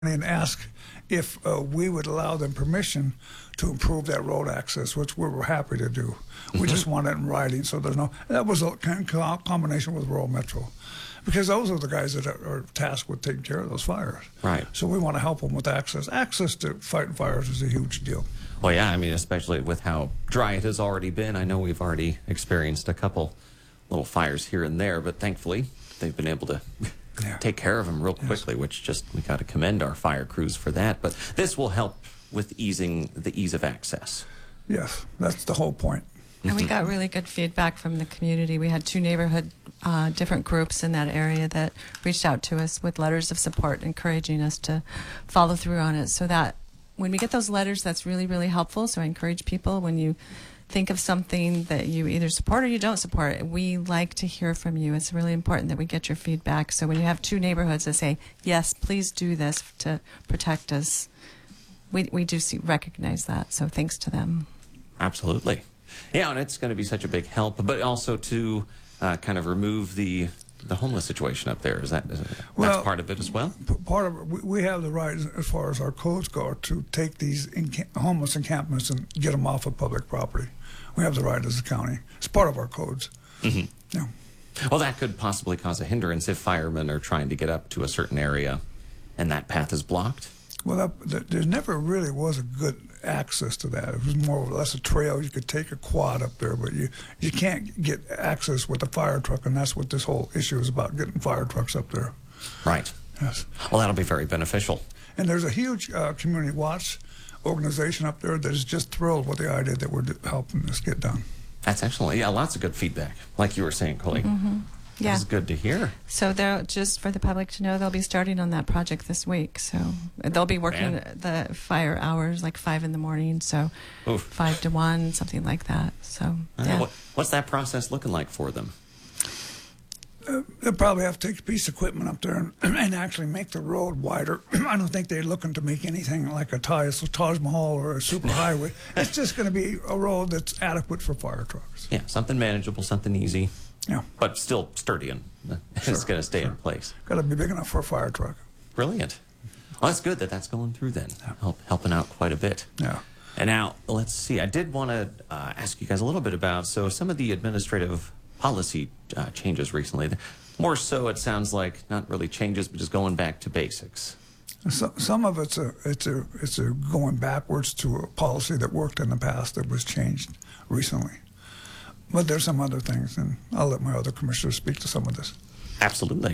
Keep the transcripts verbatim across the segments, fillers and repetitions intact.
and ask if uh, we would allow them permission to improve that road access, which we were happy to do. We just want it in writing, so there's no. That was a combination with Rural Metro, because those are the guys that are, are tasked with taking care of those fires. Right. So we want to help them with access. Access to fighting fires is a huge deal. Well, yeah, I mean, especially with how dry it has already been. I know we've already experienced a couple little fires here and there, but thankfully they've been able to yeah. take care of them real quickly, yes. which just, we got to commend our fire crews for that. But this will help with easing the ease of access. Yes, that's the whole point. And we got really good feedback from the community. We had two neighborhood uh, different groups in that area that reached out to us with letters of support, encouraging us to follow through on it. So that when we get those letters, that's really, really helpful. So I encourage people, when you think of something that you either support or you don't support, we like to hear from you. It's really important that we get your feedback. So when you have two neighborhoods that say, yes, please do this to protect us, we, we do see, recognize that. So thanks to them. Absolutely. Yeah, and it's going to be such a big help, but also to uh, kind of remove the the homeless situation up there. Is that is, well, that's part of it as well? Part of it, we, we have the right, as far as our codes go, to take these encamp homeless encampments and get them off of public property. We have the right as a county. It's part of our codes. Mm-hmm. Yeah. Well, that could possibly cause a hindrance if firemen are trying to get up to a certain area and that path is blocked. Well, that, that, there never really was a good access to that. It was more or less a trail. You could take a quad up there, but you, you can't get access with a fire truck, and that's what this whole issue is about, getting fire trucks up there. Right. Yes. Well, that'll be very beneficial. And there's a huge uh, community watch organization up there that is just thrilled with the idea that we're helping this get done. That's excellent. Yeah, lots of good feedback, like you were saying, Colleen. Mm-hmm. Yeah. That's good to hear. So they're, just for the public to know, they'll be starting on that project this week. So they'll be working Man. the fire hours, like five in the morning, so Oof. five to one, something like that. So yeah. What, what's that process looking like for them? Uh, they'll probably have to take a piece of equipment up there and, and actually make the road wider. I don't think they're looking to make anything like a Taj, Taj Mahal or a super highway. It's just going to be a road that's adequate for fire trucks. Yeah, something manageable, something easy. Yeah. But still sturdy, and sure, it's going to stay sure. in place. Got to be big enough for a fire truck. Brilliant. Well, that's good that that's going through then. Yeah. Help, helping out quite a bit. Yeah. And now, let's see. I did want to uh, ask you guys a little bit about, so some of the administrative policy uh, changes recently. More so, it sounds like, not really changes, but just going back to basics. So, some of it's a, it's a, it's a going backwards to a policy that worked in the past that was changed recently. But there's some other things, and I'll let my other commissioners speak to some of this. Absolutely.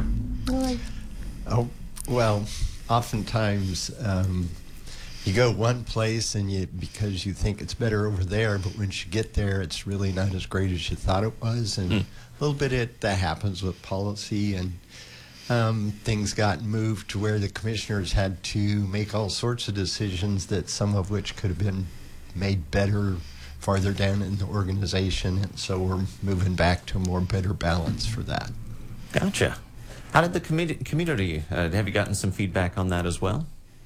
Oh, well, oftentimes um, you go one place and you because you think it's better over there, but once you get there, it's really not as great as you thought it was. And mm. a little bit it, that happens with policy, and um, things got moved to where the commissioners had to make all sorts of decisions that some of which could have been made better farther down in the organization, and so we're moving back to a more better balance for that. Gotcha. How did the commu community, uh, have you gotten some feedback on that as well?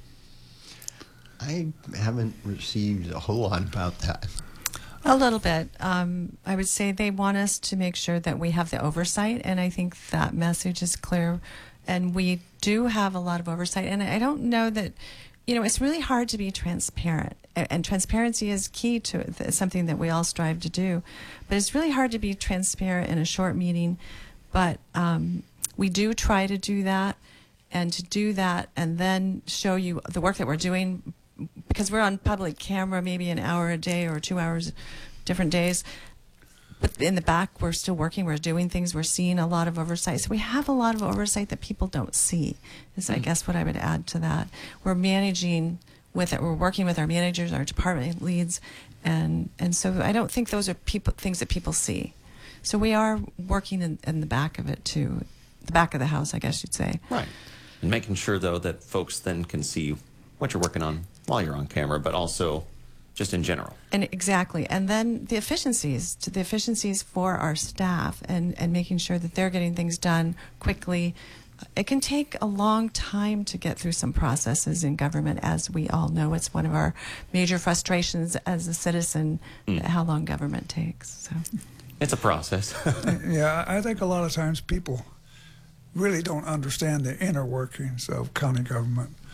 I haven't received a whole lot about that. A little bit. Um, I would say they want us to make sure that we have the oversight, and I think that message is clear, and we do have a lot of oversight, and I don't know that, you know, it's really hard to be transparent, and transparency is key to it. It's something that we all strive to do, but it's really hard to be transparent in a short meeting. But um, we do try to do that, and to do that and then show you the work that we're doing, because we're on public camera maybe an hour a day or two hours different days. But in the back, we're still working, we're doing things, we're seeing a lot of oversight. So we have a lot of oversight that people don't see, is I guess what I would add to that. We're managing with it, we're working with our managers, our department leads, and, and so I don't think those are people, things that people see. So we are working in, in the back of it too, the back of the house, I guess you'd say. Right. And making sure, though, that folks then can see what you're working on while you're on camera, but also just in general. And exactly. And then the efficiencies, to the efficiencies for our staff, and, and making sure that they're getting things done quickly. It can take a long time to get through some processes in government, as we all know. It's one of our major frustrations as a citizen, mm. how long government takes. So it's a process. Yeah, I think a lot of times people really don't understand the inner workings of county government.